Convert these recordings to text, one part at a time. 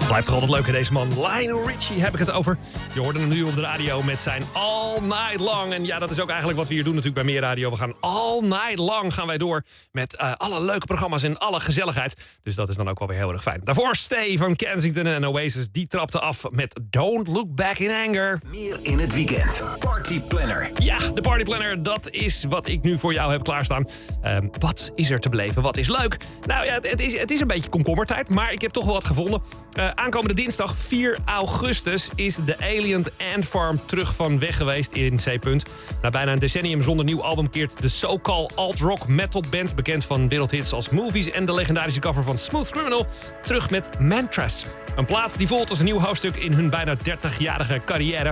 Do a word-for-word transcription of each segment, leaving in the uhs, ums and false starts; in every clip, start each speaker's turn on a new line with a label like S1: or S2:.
S1: Blijft toch altijd leuk in deze man. Lionel Richie heb ik het over. Je hoorde hem nu op de radio met zijn All Night Long. En ja, dat is ook eigenlijk wat we hier doen natuurlijk bij Meer Radio. We gaan all night long gaan wij door met uh, alle leuke programma's en alle gezelligheid. Dus dat is dan ook wel weer heel erg fijn. Daarvoor Stay van Kensington en Oasis. Die trapte af met Don't Look Back in Anger.
S2: Meer in het weekend. Party Planner.
S1: Ja, de Party Planner, dat is wat ik nu voor jou heb klaarstaan. Um, wat is er te beleven? Wat is leuk? Nou ja, het is, het is een beetje komkommertijd, maar ik heb toch wel wat gevonden. Uh, aankomende dinsdag vier augustus is de Alien Ant Farm terug van weg geweest in C. Na bijna een decennium zonder nieuw album keert de so-called alt-rock metal band, bekend van wereldhits als Movies en de legendarische cover van Smooth Criminal, terug met Mantras. Een plaat die voelt als een nieuw hoofdstuk in hun bijna dertigjarige carrière.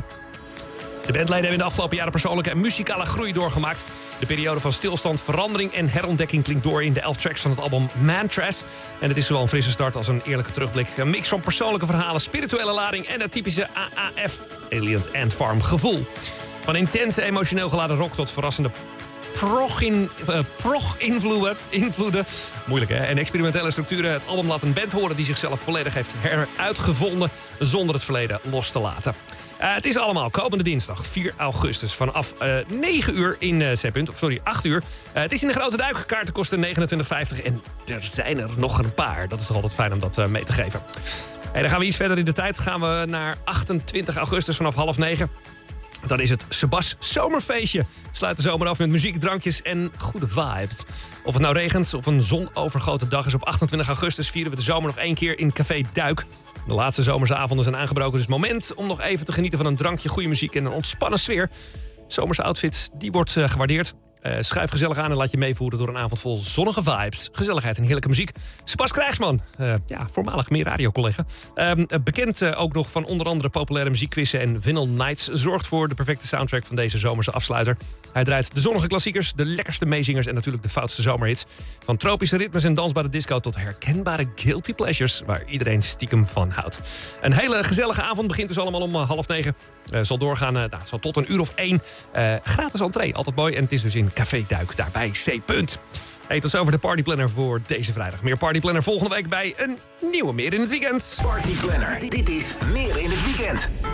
S1: De bandleden hebben in de afgelopen jaren persoonlijke en muzikale groei doorgemaakt. De periode van stilstand, verandering en herontdekking klinkt door in de elf tracks van het album Mantras. En het is zowel een frisse start als een eerlijke terugblik. Een mix van persoonlijke verhalen, spirituele lading en het typische A A F, Alien Ant Farm gevoel. Van intense, emotioneel geladen rock tot verrassende prog-in, uh, prog-invloeden, invloeden, moeilijk hè, en experimentele structuren. Het album laat een band horen die zichzelf volledig heeft heruitgevonden zonder het verleden los te laten. Uh, het is allemaal komende dinsdag, vier augustus, vanaf uh, negen uur in uh, C. Of sorry, acht uur. Uh, het is in de Grote Duik, kaarten kosten negenentwintig vijftig en er zijn er nog een paar. Dat is toch altijd fijn om dat uh, mee te geven. Hey, dan gaan we iets verder in de tijd. Gaan we naar achtentwintig augustus vanaf half negen. Dan is het Sebas Zomerfeestje. Sluit de zomer af met muziek, drankjes en goede vibes. Of het nou regent of een zonovergoten dag is, op achtentwintig augustus vieren we de zomer nog één keer in Café Duik. De laatste zomerse avonden zijn aangebroken, dus het moment om nog even te genieten van een drankje, goede muziek en een ontspannen sfeer. Zomerse outfits, die wordt uh, gewaardeerd. Uh, schuif gezellig aan en laat je meevoeren door een avond vol zonnige vibes, gezelligheid en heerlijke muziek. Sebas Krijgsman, uh, ja, voormalig Meer Radio-collega. Um, bekend uh, ook nog van onder andere populaire muziekquizzen en Vinyl Nights, zorgt voor de perfecte soundtrack van deze zomerse afsluiter. Hij draait de zonnige klassiekers, de lekkerste meezingers en natuurlijk de foutste zomerhits. Van tropische ritmes en dansbare disco tot herkenbare guilty pleasures, waar iedereen stiekem van houdt. Een hele gezellige avond begint dus allemaal om uh, half negen. Uh, zal doorgaan uh, nou, zal tot een uur of één. Uh, gratis entree, altijd mooi. En het is dus in Café Duik, daarbij C. Hey, tot zover de Party Planner voor deze vrijdag. Meer Party Planner volgende week bij een nieuwe Meer in het Weekend.
S2: Party Planner, dit is Meer in het Weekend.